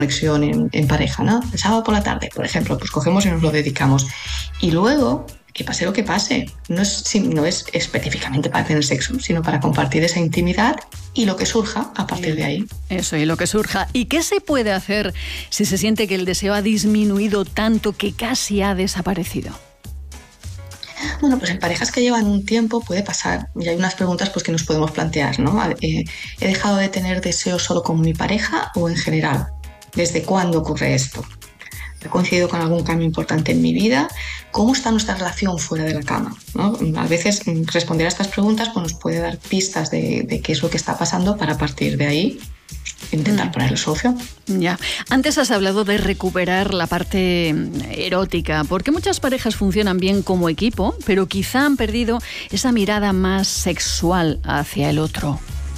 conexión en pareja, ¿no? El sábado por la tarde, por ejemplo, pues cogemos y nos lo dedicamos. Y luego, que pase lo que pase, no es específicamente para tener sexo, sino para compartir esa intimidad y lo que surja a partir de ahí. Eso, y lo que surja. ¿Y qué se puede hacer si se siente que el deseo ha disminuido tanto que casi ha desaparecido? Bueno, pues en parejas que llevan un tiempo puede pasar, y hay unas preguntas pues, que nos podemos plantear, ¿no? ¿He dejado de tener deseo solo con mi pareja o en general? ¿Desde cuándo ocurre esto? ¿Ha coincidido con algún cambio importante en mi vida? ¿Cómo está nuestra relación fuera de la cama? ¿No? A veces responder a estas preguntas pues, nos puede dar pistas de qué es lo que está pasando para, a partir de ahí, intentar ponerle solución. Ya. Antes has hablado de recuperar la parte erótica, porque muchas parejas funcionan bien como equipo, pero quizá han perdido esa mirada más sexual hacia el otro.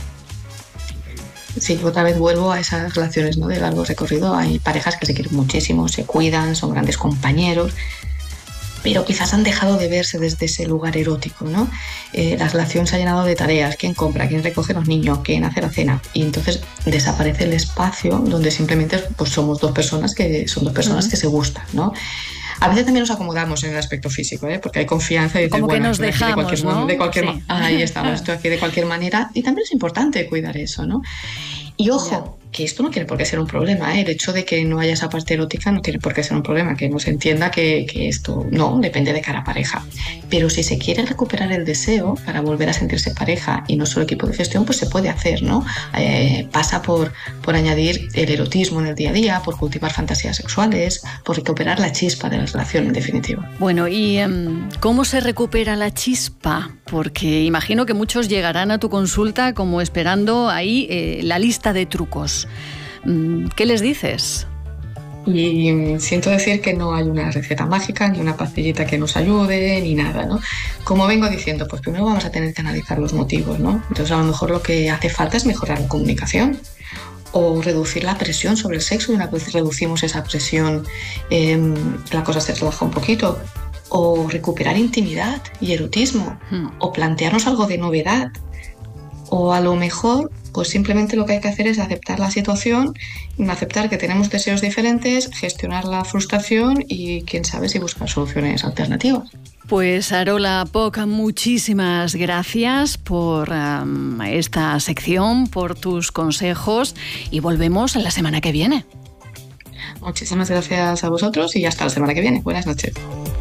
Sí, otra vez vuelvo a esas relaciones, ¿no? De largo recorrido. Hay parejas que se quieren muchísimo, se cuidan, son grandes compañeros, pero quizás han dejado de verse desde ese lugar erótico, ¿no? La relación se ha llenado de tareas, quién compra, quién recoge a los niños, quién hace la cena, y entonces desaparece el espacio donde simplemente pues, somos dos personas que se gustan, ¿no? A veces también nos acomodamos en el aspecto físico, porque hay confianza y como que nos dejamos, ¿no? Ahí estamos, estoy aquí de cualquier manera, y también es importante cuidar eso, ¿no? Y ojo, que esto no tiene por qué ser un problema, El hecho de que no haya esa parte erótica no tiene por qué ser un problema, que no se entienda que esto no, depende de cada pareja. Pero si se quiere recuperar el deseo para volver a sentirse pareja y no solo equipo de gestión, pues se puede hacer, ¿no? Pasa por añadir el erotismo en el día a día, por cultivar fantasías sexuales, por recuperar la chispa de la relación, en definitiva. Bueno, ¿y cómo se recupera la chispa? Porque imagino que muchos llegarán a tu consulta como esperando ahí la lista de trucos. ¿Qué les dices? Y siento decir que no hay una receta mágica, ni una pastillita que nos ayude, ni nada, ¿no? Como vengo diciendo, pues primero vamos a tener que analizar los motivos, ¿no? Entonces a lo mejor lo que hace falta es mejorar la comunicación o reducir la presión sobre el sexo, y una vez reducimos esa presión, la cosa se relaja un poquito. O recuperar intimidad y erotismo, o plantearnos algo de novedad. O a lo mejor, pues simplemente lo que hay que hacer es aceptar la situación, aceptar que tenemos deseos diferentes, gestionar la frustración y quién sabe si buscar soluciones alternativas. Pues Arola Poch, muchísimas gracias por esta sección, por tus consejos, y volvemos la semana que viene. Muchísimas gracias a vosotros y hasta la semana que viene. Buenas noches.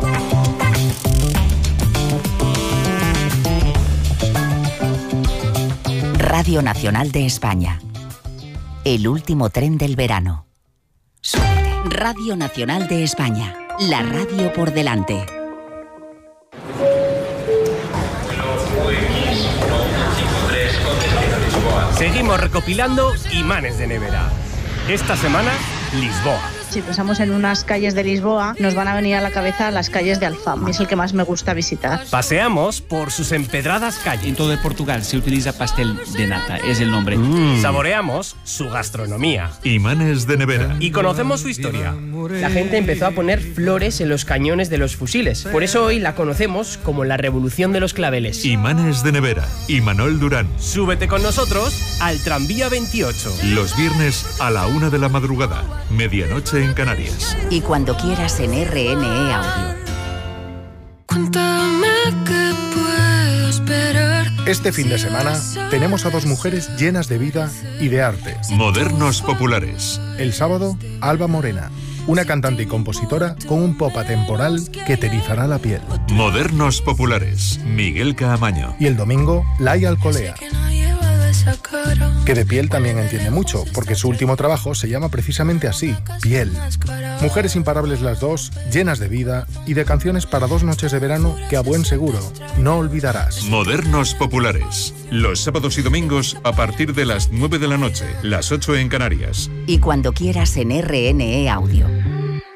Radio Nacional de España. El último tren del verano. Súbete. Radio Nacional de España. La radio por delante. Seguimos recopilando imanes de nevera. Esta semana, Lisboa. Si pensamos en unas calles de Lisboa, nos van a venir a la cabeza las calles de Alfama. Es el que más me gusta visitar. Paseamos por sus empedradas calles. En todo Portugal se utiliza pastel de nata, es el nombre. Saboreamos su gastronomía. Imanes de nevera. Y conocemos su historia. La gente empezó a poner flores en los cañones de los fusiles. Por eso hoy la conocemos como la Revolución de los Claveles. Imanes de nevera. Imanol Durán. Súbete con nosotros al tranvía 28. Los viernes a la 1 de la madrugada. Medianoche en Canarias. Y cuando quieras en RNE Audio. Cuéntame qué puedo esperar. Este fin de semana tenemos a dos mujeres llenas de vida y de arte. Modernos populares. El sábado, Alba Morena, una cantante y compositora con un pop atemporal que te erizará la piel. Modernos populares. Miguel Caamaño. Y el domingo, Laia Alcolea, que de piel también entiende mucho, porque su último trabajo se llama precisamente así, Piel. Mujeres imparables las dos, llenas de vida y de canciones para 2 noches de verano que a buen seguro no olvidarás. Modernos populares. Los sábados y domingos a partir de las 9 de la noche, las 8 en Canarias. Y cuando quieras en RNE Audio.